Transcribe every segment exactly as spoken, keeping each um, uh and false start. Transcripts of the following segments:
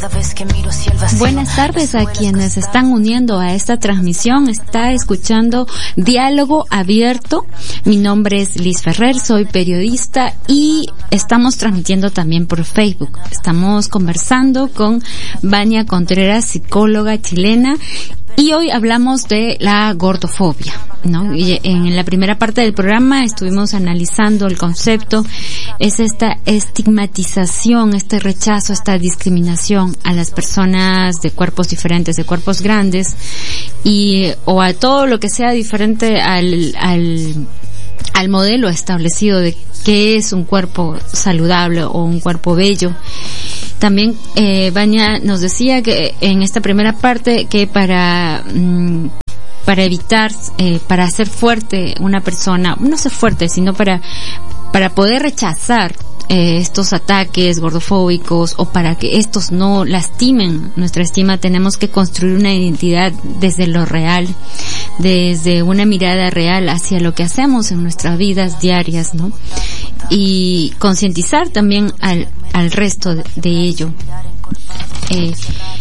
Buenas tardes a quienes están uniendo a esta transmisión. Está escuchando Diálogo Abierto. Mi nombre es Liz Ferrer, soy periodista y estamos transmitiendo también por Facebook. Estamos conversando con Vania Contreras, psicóloga chilena, y hoy hablamos de la gordofobia, ¿no? Y en la primera parte del programa estuvimos analizando el concepto, es esta estigmatización, este rechazo, esta discriminación a las personas de cuerpos diferentes, de cuerpos grandes, y o a todo lo que sea diferente al al al modelo establecido de qué es un cuerpo saludable o un cuerpo bello. También eh, Vania nos decía que en esta primera parte que para mmm, para evitar, eh, para hacer fuerte una persona, no ser fuerte, sino para para poder rechazar eh, estos ataques gordofóbicos o para que estos no lastimen nuestra estima, tenemos que construir una identidad desde lo real, desde una mirada real hacia lo que hacemos en nuestras vidas diarias, ¿no? Y concientizar también al al resto de, de ello. Eh,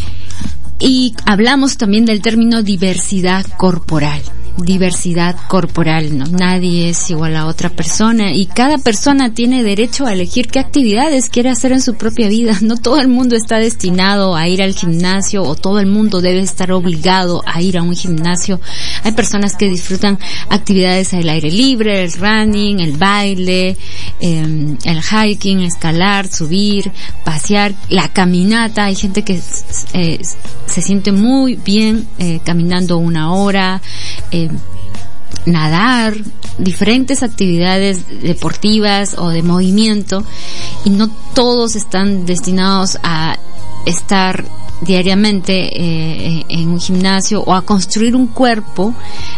y hablamos también del término diversidad corporal. Diversidad corporal, ¿no? Nadie es igual a otra persona y cada persona tiene derecho a elegir qué actividades quiere hacer en su propia vida. No todo el mundo está destinado a ir al gimnasio o todo el mundo debe estar obligado a ir a un gimnasio. Hay personas que disfrutan actividades al aire libre, el running, el baile, eh, el hiking, escalar, subir, pasear, la caminata. Hay gente que eh, se siente muy bien eh, caminando una hora, eh, nadar, diferentes actividades deportivas o de movimiento, y no todos están destinados a estar diariamente eh, en un gimnasio o a construir un cuerpo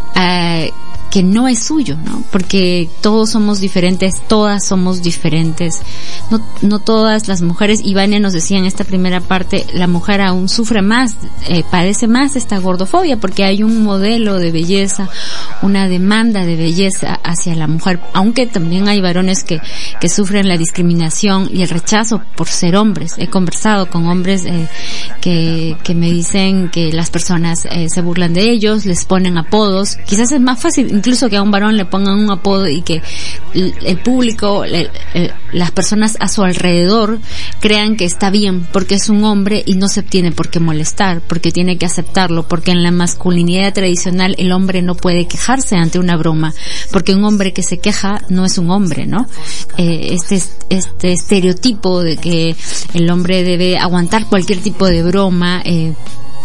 eh, que no es suyo, ¿no? Porque todos somos diferentes, todas somos diferentes. No, no todas las mujeres, y Vania nos decía en esta primera parte, la mujer aún sufre más, eh, padece más esta gordofobia porque hay un modelo de belleza, una demanda de belleza hacia la mujer, aunque también hay varones que, que sufren la discriminación y el rechazo por ser hombres. He conversado con hombres eh, que, que me dicen que las personas eh, se burlan de ellos, les ponen apodos. Quizás es más fácil incluso que a un varón le pongan un apodo y que el, el público, el, el, las personas a su alrededor crean que está bien porque es un hombre y no se tiene por qué molestar, porque tiene que aceptarlo, porque en la masculinidad tradicional el hombre no puede quejarse ante una broma, porque un hombre que se queja no es un hombre, ¿no? Eh, este, este estereotipo de que el hombre debe aguantar cualquier tipo de broma, eh,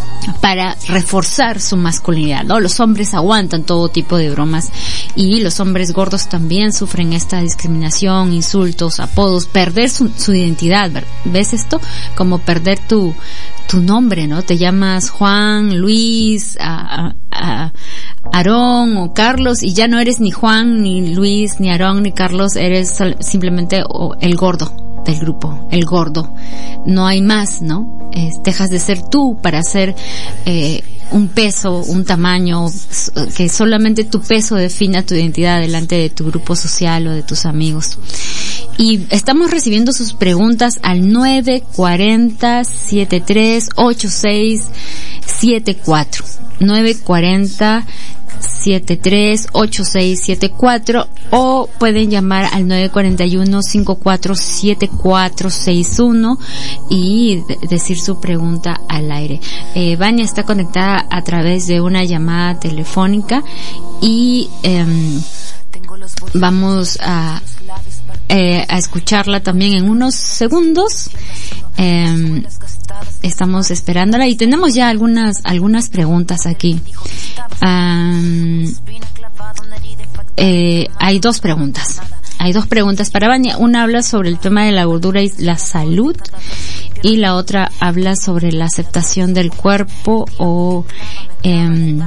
para reforzar su masculinidad, ¿no? Los hombres aguantan todo tipo de bromas y los hombres gordos también sufren esta discriminación, insultos, apodos, perder su, su identidad. ¿Ves esto? Como perder tu tu nombre, ¿no? Te llamas Juan, Luis, a, a, a Aarón o Carlos y ya no eres ni Juan, ni Luis, ni Aarón, ni Carlos, eres simplemente el gordo del grupo, el gordo. No hay más, ¿no? Eh, dejas de ser tú para ser eh, un peso, un tamaño, que solamente tu peso defina tu identidad delante de tu grupo social o de tus amigos. Y estamos recibiendo sus preguntas al nueve cuatro cero, siete tres ocho seis siete cuatro. nueve cuatro cero, siete tres ocho seis siete cuatro o pueden llamar al nueve cuatro uno, cinco cuatro siete cuatro seis uno y de- decir su pregunta al aire. Eh, Vania está conectada a través de una llamada telefónica y eh, vamos a eh, a escucharla también en unos segundos. Eh, estamos esperándola y tenemos ya algunas algunas preguntas aquí. Um, eh, hay dos preguntas. Hay dos preguntas para Vania. Una habla sobre el tema de la gordura y la salud y la otra habla sobre la aceptación del cuerpo o eh,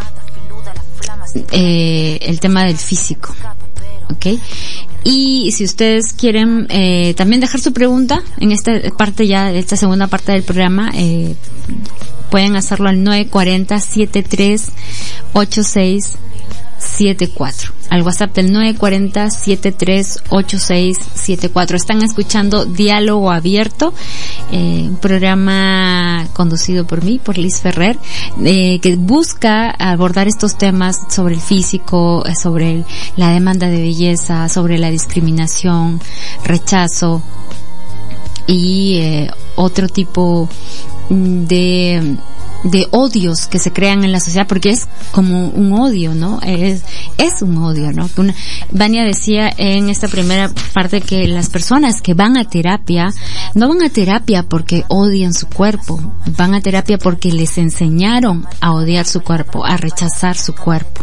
eh, el tema del físico. ¿Ok? Y si ustedes quieren eh, también dejar su pregunta en esta parte ya, esta segunda parte del programa, eh, pueden hacerlo al nueve cuatro cero, siete tres ocho seis siete cuatro. al WhatsApp del nueve cuatro cero, siete tres ocho seis siete cuatro. Están escuchando Diálogo Abierto, eh, un programa conducido por mí, por Liz Ferrer, eh, que busca abordar estos temas sobre el físico, sobre el, la demanda de belleza, sobre la discriminación, rechazo y eh, otro tipo de de odios que se crean en la sociedad, porque es como un odio, ¿no? Es, es un odio, ¿no? Una, Vania decía en esta primera parte que las personas que van a terapia, no van a terapia porque odian su cuerpo, van a terapia porque les enseñaron a odiar su cuerpo, a rechazar su cuerpo.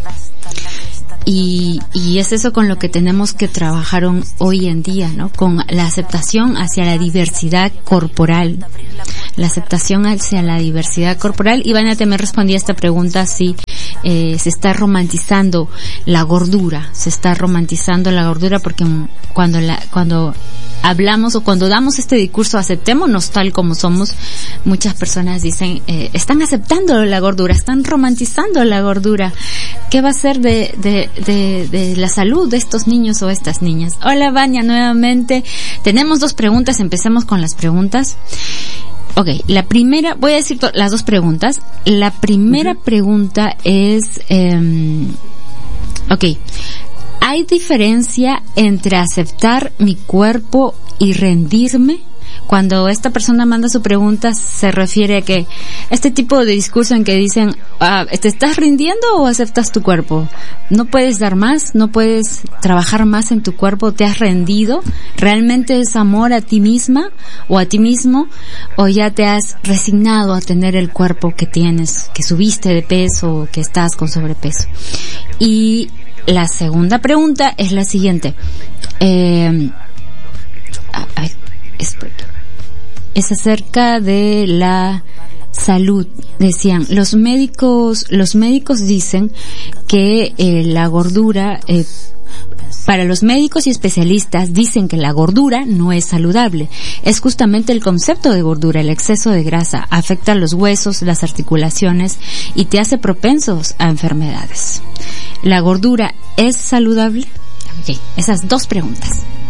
Y, y es eso con lo que tenemos que trabajar hoy en día, ¿no? Con la aceptación hacia la diversidad corporal. La aceptación hacia la diversidad corporal. Y Vania también respondía a esta pregunta si eh, se está romantizando la gordura. Se está romantizando la gordura porque cuando la, cuando hablamos o cuando damos este discurso, aceptémonos tal como somos, muchas personas dicen, eh, están aceptando la gordura, están romantizando la gordura. ¿Qué va a ser de, de, de, de la salud de estos niños o estas niñas? Hola Vania, nuevamente. Tenemos dos preguntas, empecemos con las preguntas. Ok, la primera, voy a decir las dos preguntas. La primera uh-huh. pregunta es, eh, ok, ¿hay diferencia entre aceptar mi cuerpo y rendirme? Cuando esta persona manda su pregunta se refiere a que este tipo de discurso en que dicen, ah, ¿te estás rindiendo o aceptas tu cuerpo? No puedes dar más, no puedes trabajar más en tu cuerpo, te has rendido. ¿Realmente es amor a ti misma o a ti mismo? ¿O ya te has resignado a tener el cuerpo que tienes, que subiste de peso o que estás con sobrepeso? Y la segunda pregunta es la siguiente. Eh, ay, es, es acerca de la salud. Decían, los médicos, los médicos dicen que eh, la gordura, eh, para los médicos y especialistas dicen que la gordura no es saludable. Es justamente el concepto de gordura, el exceso de grasa, afecta los huesos, las articulaciones y te hace propensos a enfermedades. ¿La gordura es saludable? Ok, esas dos preguntas.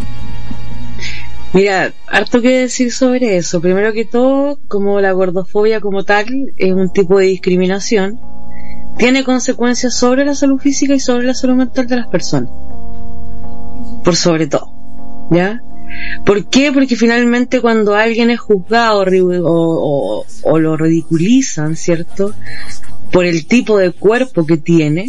Mira, harto que decir sobre eso. Primero que todo, como la gordofobia como tal es un tipo de discriminación, tiene consecuencias sobre la salud física y sobre la salud mental de las personas. Por sobre todo, ¿ya? ¿Por qué? Porque finalmente cuando alguien es juzgado o, o, o lo ridiculizan, ¿cierto?, por el tipo de cuerpo que tiene,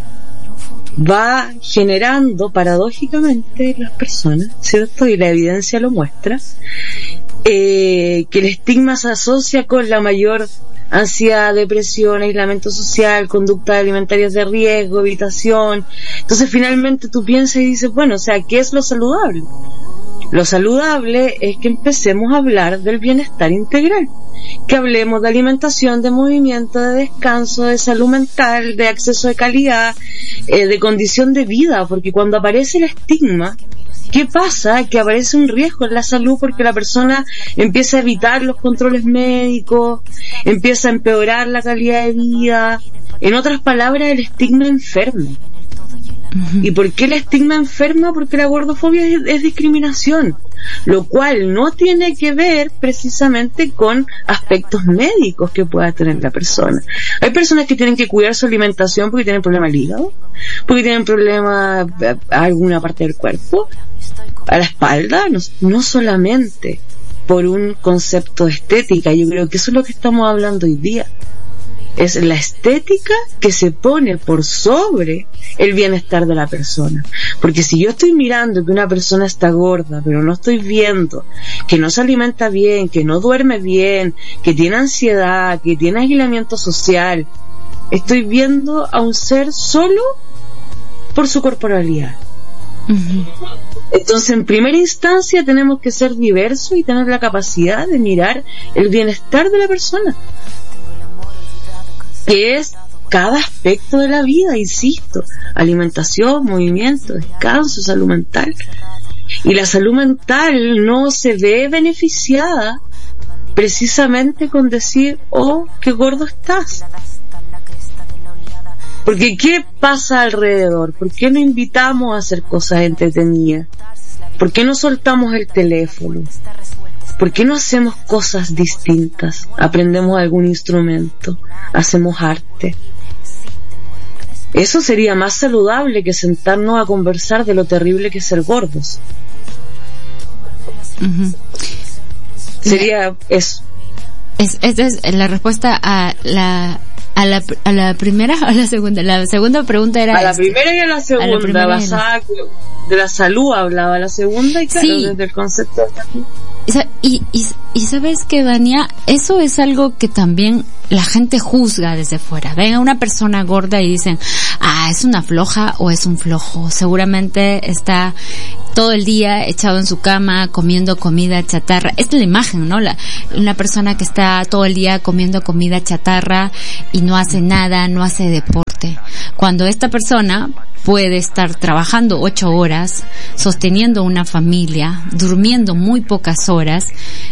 va generando paradójicamente las personas, ¿cierto?, y la evidencia lo muestra, eh, que el estigma se asocia con la mayor ansiedad, depresión, aislamiento social, conductas alimentarias de riesgo, evitación. Entonces finalmente tú piensas y dices, bueno, o sea, ¿qué es lo saludable? Lo saludable es que empecemos a hablar del bienestar integral, que hablemos de alimentación, de movimiento, de descanso, de salud mental, de acceso de calidad, eh, de condición de vida, porque cuando aparece el estigma, ¿qué pasa? Que aparece un riesgo en la salud porque la persona empieza a evitar los controles médicos, empieza a empeorar la calidad de vida. En otras palabras, el estigma enferma. ¿Y por qué el estigma enferma? Porque la gordofobia es, es discriminación, lo cual no tiene que ver precisamente con aspectos médicos que pueda tener la persona. Hay personas que tienen que cuidar su alimentación porque tienen problema al hígado, porque tienen problema a alguna parte del cuerpo, a la espalda, no, no solamente por un concepto de estética. Yo creo que eso es lo que estamos hablando hoy día. Es la estética que se pone por sobre el bienestar de la persona. Porque si yo estoy mirando que una persona está gorda, pero no estoy viendo que no se alimenta bien, que no duerme bien, que tiene ansiedad, que tiene aislamiento social, estoy viendo a un ser solo por su corporalidad. Uh-huh. Entonces, en primera instancia tenemos que ser diversos y tener la capacidad de mirar el bienestar de la persona, que es cada aspecto de la vida, insisto, alimentación, movimiento, descanso, salud mental. Y la salud mental no se ve beneficiada precisamente con decir, oh, qué gordo estás. Porque ¿qué pasa alrededor? ¿Por qué no invitamos a hacer cosas entretenidas? ¿Por qué no soltamos el teléfono? ¿Por qué no hacemos cosas distintas? Aprendemos algún instrumento, hacemos arte. Eso sería más saludable que sentarnos a conversar de lo terrible que es ser gordos. Uh-huh. Sería eso. Es, esta es la respuesta a la a la a la primera o a la segunda. La segunda pregunta era a la este. primera y a la segunda, a la primera basada la... de la salud hablaba la segunda y claro, sí. Desde el concepto de salud. Y, y, y sabes que, Vania, eso es algo que también la gente juzga desde fuera. Ven a una persona gorda y dicen, ah, es una floja o es un flojo. Seguramente está todo el día echado en su cama comiendo comida chatarra. Esta es la imagen, ¿no? La, una persona que está todo el día comiendo comida chatarra y no hace nada, no hace deporte. Cuando esta persona puede estar trabajando ocho horas, sosteniendo una familia, durmiendo muy pocas horas,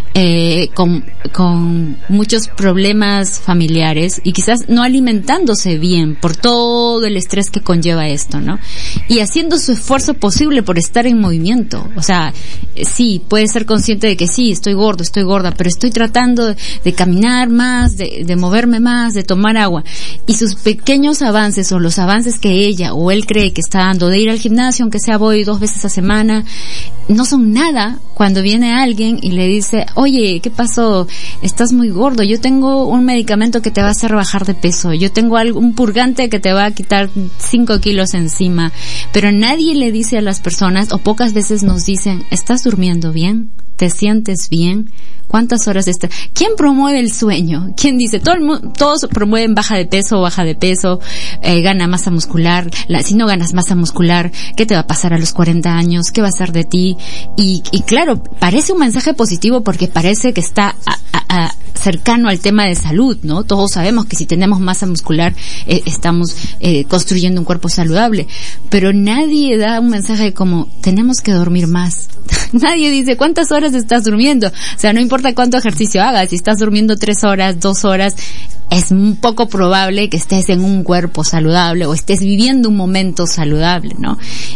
eh, con, con muchos problemas familiares y quizás no alimentándose bien por todo el estrés que conlleva esto, ¿no? Y haciendo su esfuerzo posible por estar en movimiento. O sea, sí, puede ser consciente de que sí, estoy gordo, estoy gorda, pero estoy tratando de, de caminar más, de, de moverme más, de tomar agua. Y sus pequeños avances o los avances que ella o él cree que está dando, de ir al gimnasio, aunque sea voy dos veces a semana, no son nada cuando viene alguien y le dice, oye, ¿qué pasó? Estás muy gordo, yo tengo un medicamento que te va a hacer bajar de peso, yo tengo algo, un purgante que te va a quitar cinco kilos encima, pero nadie le dice a las personas, o pocas veces nos dicen, ¿estás durmiendo bien? ¿Te sientes bien? ¿Cuántas horas está? ¿Quién promueve el sueño? ¿Quién dice? Todo el mundo, todos promueven baja de peso, baja de peso, eh, gana masa muscular. La, si no ganas masa muscular, ¿qué te va a pasar a los cuarenta años? ¿Qué va a ser de ti? Y, y claro, parece un mensaje positivo porque parece que está a, a, a cercano al tema de salud, ¿no? Todos sabemos que si tenemos masa muscular, eh, estamos eh, construyendo un cuerpo saludable. Pero nadie da un mensaje como, tenemos que dormir más. Nadie dice, ¿cuántas horas estás durmiendo? O sea, no importa cuánto ejercicio hagas, si estás durmiendo tres horas, dos horas, es un poco probable que estés en un cuerpo saludable o estés viviendo un momento saludable, ¿no?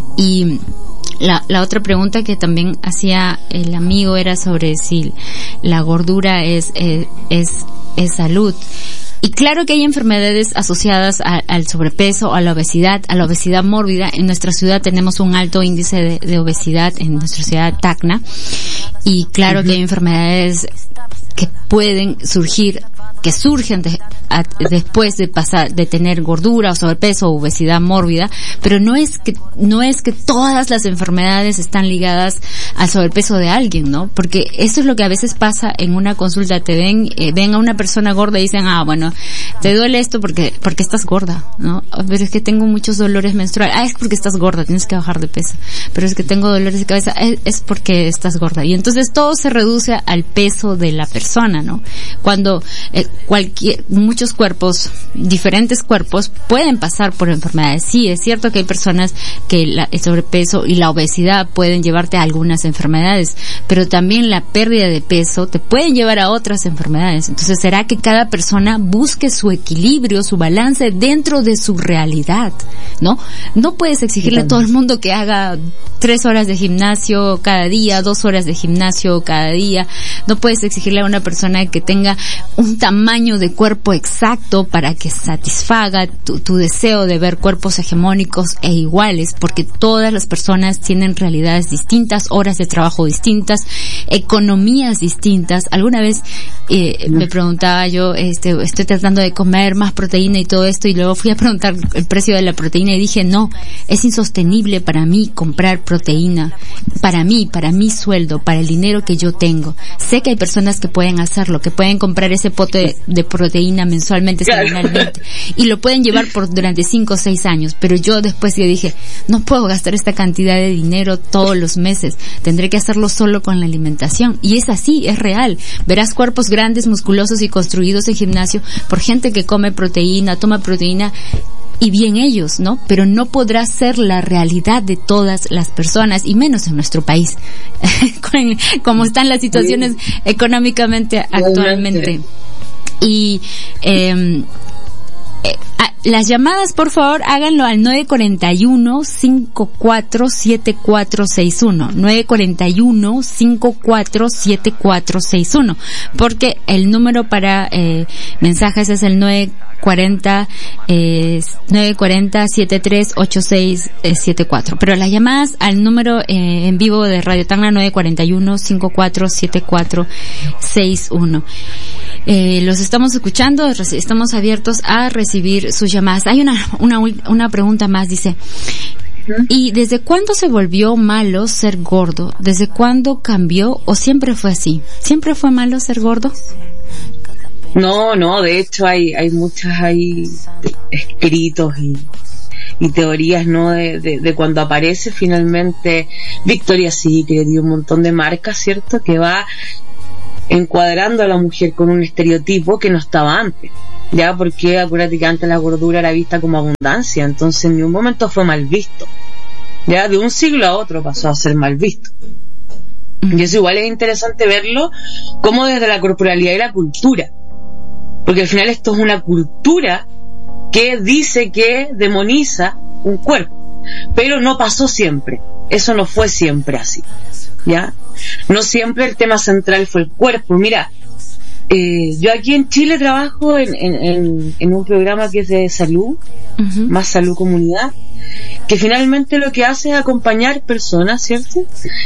Y la, la otra pregunta que también hacía el amigo era sobre si la gordura es, es, es, es salud. Y claro que hay enfermedades asociadas a, al sobrepeso, a la obesidad, a la obesidad mórbida. En nuestra ciudad tenemos un alto índice de, de obesidad, en nuestra ciudad Tacna. Y claro uh-huh. que hay enfermedades que pueden surgir, que surgen de, a, después de pasar, de tener gordura o sobrepeso o obesidad mórbida, pero no es que, no es que todas las enfermedades están ligadas al sobrepeso de alguien, ¿no? Porque eso es lo que a veces pasa en una consulta, te ven, eh, ven a una persona gorda y dicen, ah, bueno, te duele esto porque, porque estás gorda, ¿no? Pero es que tengo muchos dolores menstruales, ah, es porque estás gorda, tienes que bajar de peso, pero es que tengo dolores de cabeza, es, es porque estás gorda. Y entonces todo se reduce al peso de la persona, ¿no? Cuando, eh, cualquier, muchos cuerpos, diferentes cuerpos, pueden pasar por enfermedades. Sí, es cierto que hay personas que la, el sobrepeso y la obesidad pueden llevarte a algunas enfermedades, pero también la pérdida de peso te pueden llevar a otras enfermedades. Entonces, ¿será que cada persona busque su equilibrio, su balance dentro de su realidad? ¿No? No puedes exigirle a todo el mundo que haga tres horas de gimnasio cada día, dos horas de gimnasio cada día. No puedes exigirle a una persona que tenga un tamaño de cuerpo exacto para que satisfaga tu, tu deseo de ver cuerpos hegemónicos e iguales, porque todas las personas tienen realidades distintas, horas de trabajo distintas, economías distintas. Alguna vez eh, me preguntaba yo, este, estoy tratando de comer más proteína y todo esto, y luego fui a preguntar el precio de la proteína y dije, no, es insostenible para mí comprar proteína, para mí, para mi sueldo, para el dinero que yo tengo. Sé que hay personas que pueden hacerlo, que pueden comprar ese pote de, de proteína mensualmente, semanalmente, y lo pueden llevar por durante cinco o seis años, pero yo después yo dije, no puedo gastar esta cantidad de dinero todos los meses, tendré que hacerlo solo con la alimentación. Y es así, es real. Verás cuerpos grandes, musculosos y construidos en gimnasio por gente que come proteína, toma proteína, y bien ellos, ¿no? Pero no podrá ser la realidad de todas las personas, y menos en nuestro país, como están las situaciones económicamente actualmente. Y eh, las llamadas, por favor, háganlo al nueve cuatro uno, cinco cuatro siete cuatro seis uno, nueve cuatro uno, cinco cuatro siete cuatro seis uno, porque el número para eh, mensajes es el nueve cuarenta, eh, nueve cuarenta, setenta y tres, ochenta y seis, setenta y cuatro. Pero las llamadas al número eh, en vivo de Radio Tacna nueve cuatro uno, cinco cuatro siete cuatro seis uno. Eh, los estamos escuchando, estamos abiertos a recibir sus llamadas. Hay una, una, una pregunta más, dice, ¿y desde cuándo se volvió malo ser gordo? ¿Desde cuándo cambió o siempre fue así? ¿Siempre fue malo ser gordo? No, no, de hecho hay hay muchas hay escritos y, y teorías, ¿no? De, de, de cuando aparece finalmente Victoria's Secret y un montón de marcas, ¿cierto? Que va encuadrando a la mujer con un estereotipo que no estaba antes, ya, porque acuérdate que antes la gordura era vista como abundancia, entonces en ningún momento fue mal visto, ya, de un siglo a otro pasó a ser mal visto. Y eso igual es interesante verlo como desde la corporalidad y la cultura, porque al final esto es una cultura que dice que demoniza un cuerpo, pero no pasó siempre, eso no fue siempre así, ¿ya? No siempre el tema central fue el cuerpo. Mira, eh, yo aquí en Chile trabajo en, en, en, en un programa que es de salud, uh-huh. Más Salud Comunidad, que finalmente lo que hace es acompañar personas, ¿cierto?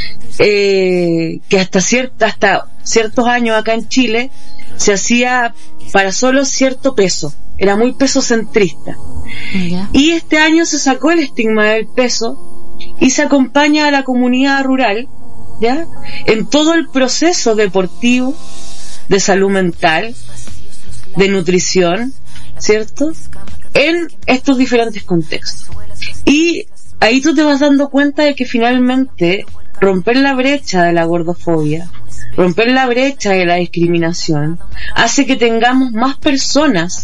Eh, que hasta cierta, hasta ciertos años acá en Chile se hacía para solo cierto peso, era muy pesocentrista. Yeah. Y este año se sacó el estigma del peso y se acompaña a la comunidad rural, ¿ya? En todo el proceso deportivo, de salud mental, de nutrición, ¿cierto? En estos diferentes contextos. Y ahí tú te vas dando cuenta de que finalmente romper la brecha de la gordofobia, romper la brecha de la discriminación, hace que tengamos más personas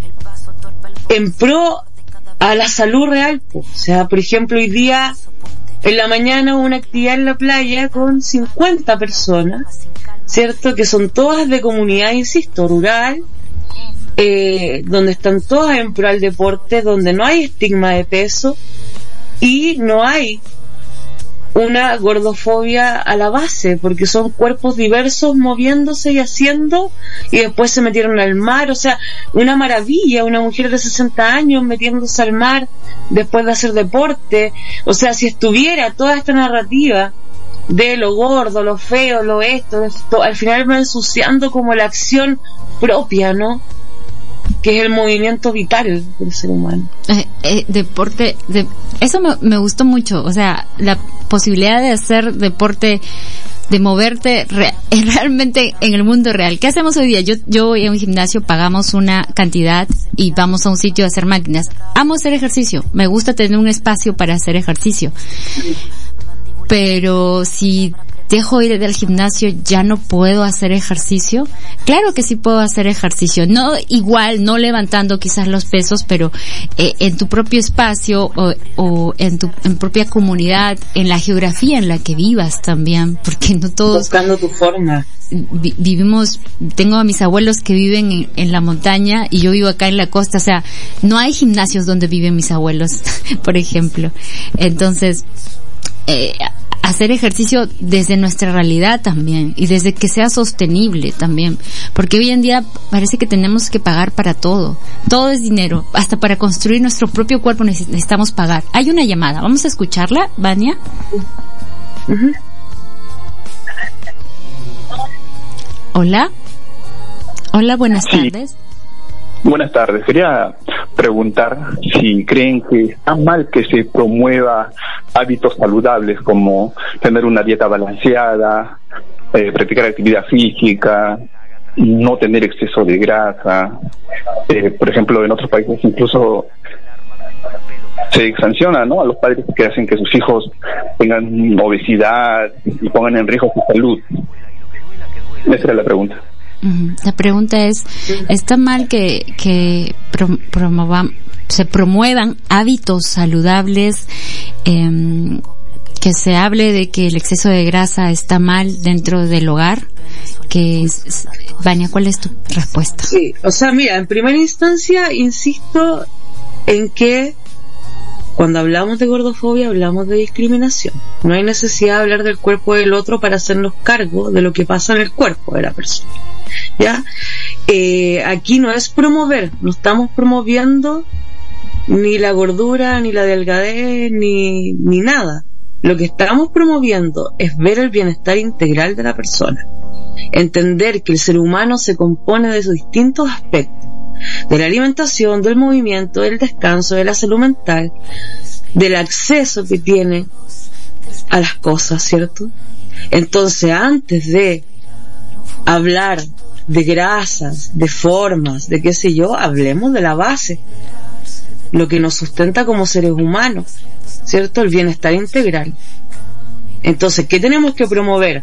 en pro a la salud real. O sea, por ejemplo, hoy día en la mañana hubo una actividad en la playa con cincuenta personas, ¿cierto? Que son todas de comunidad, insisto, rural, eh, donde están todas en pro al deporte, donde no hay estigma de peso y no hay una gordofobia a la base, porque son cuerpos diversos moviéndose y haciendo, y después se metieron al mar. O sea, una maravilla, una mujer de sesenta años metiéndose al mar después de hacer deporte. O sea, si estuviera toda esta narrativa de lo gordo, lo feo, lo esto, esto, al final va ensuciando como la acción propia, ¿no? Que es el movimiento vital del ser humano. Eh, eh, deporte, de, eso me, me gustó mucho, o sea, la posibilidad de hacer deporte, de moverte re, realmente en el mundo real. ¿Qué hacemos hoy día? Yo, yo voy a un gimnasio, pagamos una cantidad y vamos a un sitio a hacer máquinas. Amo hacer ejercicio, me gusta tener un espacio para hacer ejercicio. Pero si dejo ir del gimnasio, ya no puedo hacer ejercicio. Claro que sí puedo hacer ejercicio, no igual, no levantando quizás los pesos, pero eh, en tu propio espacio o, o en tu en propia comunidad, en la geografía en la que vivas también, porque no todos buscando tu forma. Vi, vivimos, tengo a mis abuelos que viven en, en la montaña y yo vivo acá en la costa, o sea, no hay gimnasios donde viven mis abuelos, por ejemplo. Entonces, eh, hacer ejercicio desde nuestra realidad también y desde que sea sostenible también, porque hoy en día parece que tenemos que pagar para todo, todo es dinero, hasta para construir nuestro propio cuerpo necesitamos pagar. Hay una llamada, vamos a escucharla, Vania. Uh-huh. Hola, hola, buenas sí. tardes. Buenas tardes. Quería preguntar si creen que está mal que se promueva hábitos saludables como tener una dieta balanceada, eh, practicar actividad física, no tener exceso de grasa. Eh, por ejemplo, en otros países incluso se sanciona, ¿no?, a los padres que hacen que sus hijos tengan obesidad y pongan en riesgo su salud. Esa era la pregunta. La pregunta es, ¿está mal que, que promovan, se promuevan hábitos saludables, eh, que se hable de que el exceso de grasa está mal dentro del hogar? Que Vania, ¿cuál es tu respuesta? Sí, o sea, mira, en primera instancia, insisto, en que cuando hablamos de gordofobia hablamos de discriminación. No hay necesidad de hablar del cuerpo del otro para hacernos cargo de lo que pasa en el cuerpo de la persona. ¿Ya? Eh, aquí no es promover, no estamos promoviendo ni la gordura, ni la delgadez, ni, ni nada. Lo que estamos promoviendo es ver el bienestar integral de la persona. Entender que el ser humano se compone de sus distintos aspectos. De la alimentación, del movimiento, del descanso, de la salud mental, del acceso que tiene a las cosas, ¿cierto? Entonces, antes de hablar de grasas, de formas, de qué sé yo, hablemos de la base, lo que nos sustenta como seres humanos, ¿cierto? El bienestar integral. Entonces, ¿qué tenemos que promover?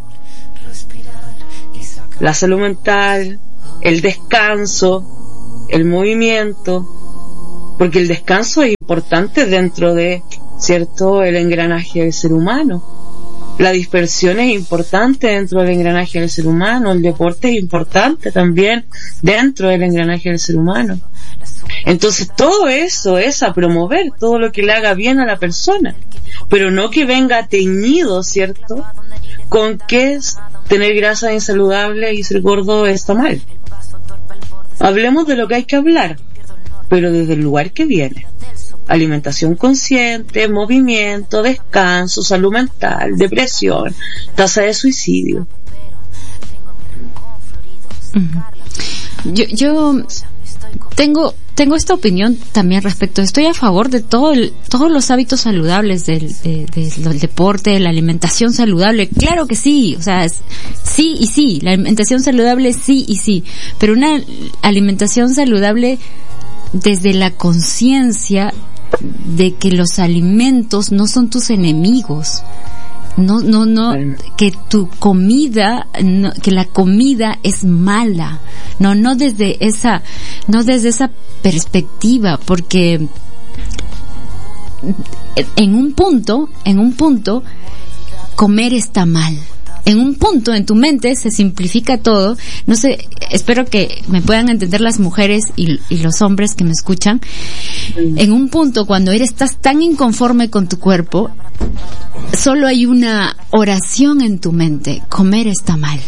La salud mental, el descanso, el movimiento, porque el descanso es importante dentro de, ¿cierto?, el engranaje del ser humano. La dispersión es importante dentro del engranaje del ser humano. El deporte es importante también dentro del engranaje del ser humano. Entonces todo eso es a promover, todo lo que le haga bien a la persona, pero no que venga teñido, ¿cierto?, con que tener grasa insaludable y ser gordo está mal. Hablemos de lo que hay que hablar, pero desde el lugar que viene. Alimentación consciente, movimiento, descanso, salud mental, depresión, tasa de suicidio. Yo, yo tengo tengo esta opinión también respecto. Estoy a favor de todo el, todos los hábitos saludables del, de, de, del deporte, de la alimentación saludable. Claro que sí, o sea, es, sí y sí, la alimentación saludable sí y sí, pero una alimentación saludable desde la conciencia de que los alimentos no son tus enemigos. No, no, no, que tu comida, no, que la comida es mala. No, no desde esa, no desde esa perspectiva, porque en un punto, en un punto, comer está mal. En un punto en tu mente se simplifica todo. No sé, espero que me puedan entender las mujeres y, y los hombres que me escuchan. En un punto, cuando eres, estás tan inconforme con tu cuerpo, solo hay una oración en tu mente: comer está mal.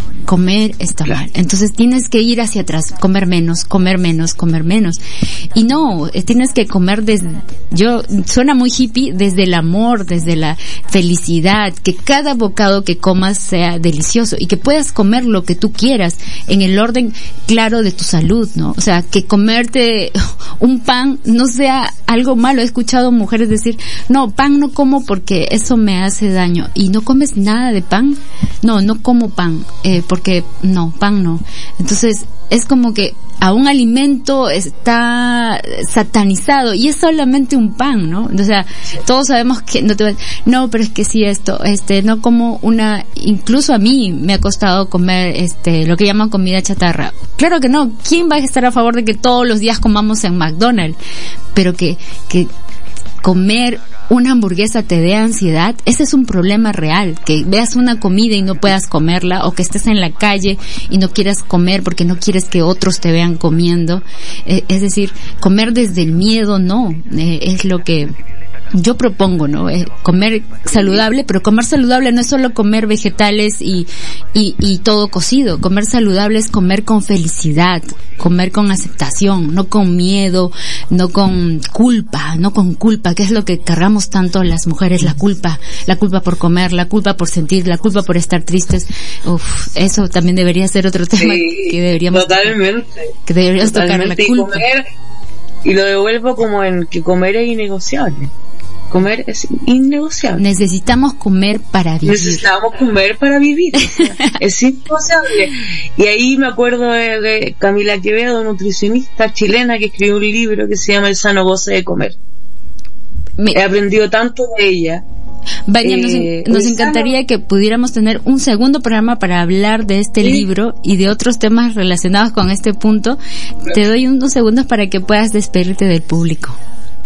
Comer está mal. Entonces tienes que ir hacia atrás, comer menos, comer menos, comer menos. Y no, tienes que comer desde, yo, suena muy hippie, desde el amor, desde la felicidad, que cada bocado que comas sea delicioso y que puedas comer lo que tú quieras en el orden claro de tu salud, ¿no? O sea, que comerte un pan no sea algo malo. He escuchado mujeres decir, no, pan no como porque eso me hace daño. ¿Y no comes nada de pan? No, no como pan, eh, porque no, pan no. Entonces es como que a un alimento está satanizado y es solamente un pan, ¿no? O sea, todos sabemos que no te no, pero es que sí esto, este, no como una, incluso a mí me ha costado comer este, lo que llaman comida chatarra. Claro que no, ¿quién va a estar a favor de que todos los días comamos en McDonald's? Pero que que comer una hamburguesa te dé ansiedad, ese es un problema real. Que veas una comida y no puedas comerla, o que estés en la calle y no quieras comer porque no quieres que otros te vean comiendo. Eh, es decir, comer desde el miedo no, eh, es lo que yo propongo, ¿no? Eh, comer saludable, pero comer saludable no es solo comer vegetales y, y, y todo cocido. Comer saludable es comer con felicidad, comer con aceptación, no con miedo, no con culpa, no con culpa, que es lo que cargamos tanto las mujeres, la culpa, la culpa por comer, la culpa por sentir, la culpa por estar tristes. Uf, eso también debería ser otro tema sí, que deberíamos totalmente, que deberíamos tocar, la culpa. Y, comer, y lo devuelvo como en que comer es innegociable. Comer es innegociable. Necesitamos comer para vivir. Necesitamos comer para vivir. O sea, es innegociable. Y ahí me acuerdo de, de Camila Quevedo, nutricionista chilena, que escribió un libro que se llama El sano goce de comer. Me... He aprendido tanto de ella. Vaya, nos, eh, nos encantaría sano... que pudiéramos tener un segundo programa para hablar de este ¿Sí? libro y de otros temas relacionados con este punto. Te doy unos segundos para que puedas despedirte del público.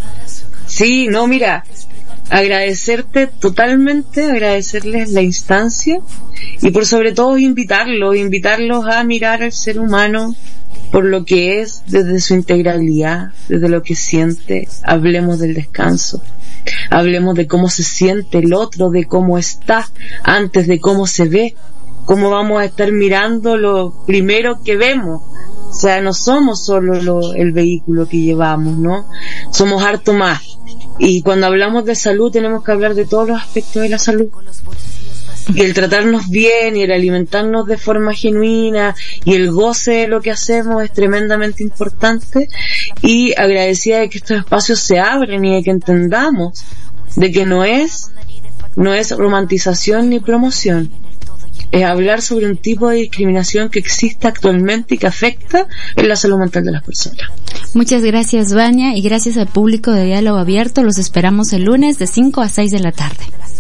Sí, no, mira, agradecerte totalmente, agradecerles la instancia y por sobre todo invitarlos, invitarlos a mirar al ser humano por lo que es desde su integralidad, desde lo que siente. Hablemos del descanso, hablemos de cómo se siente el otro, de cómo está antes de cómo se ve, cómo vamos a estar mirando lo primero que vemos. O sea, no somos solo lo, el vehículo que llevamos, ¿no? Somos harto más. Y cuando hablamos de salud tenemos que hablar de todos los aspectos de la salud. Y el tratarnos bien y el alimentarnos de forma genuina y el goce de lo que hacemos es tremendamente importante, y agradecida de que estos espacios se abren y de que entendamos de que no es no es romantización ni promoción, es hablar sobre un tipo de discriminación que existe actualmente y que afecta en la salud mental de las personas. Muchas gracias, Vania, y gracias al público de Diálogo Abierto. Los esperamos el lunes de cinco a seis de la tarde.